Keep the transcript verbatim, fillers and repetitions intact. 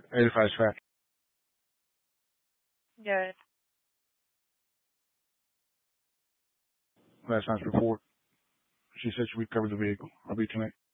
eighty-five track. Good. Last night's report. She said she recovered the vehicle. I'll be tonight.